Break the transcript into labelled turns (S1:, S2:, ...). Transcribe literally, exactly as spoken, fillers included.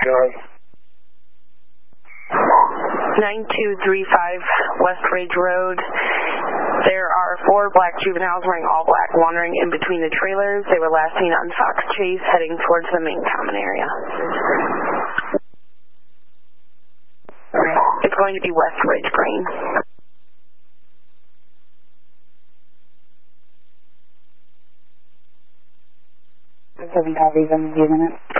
S1: Go ahead.
S2: nine two three five West Ridge Road. There are four black juveniles wearing all black wandering in between the trailers. They were last seen on Fox Chase heading towards the main common area. It's going to be West Ridge Green.
S3: seven copies, I'm using it.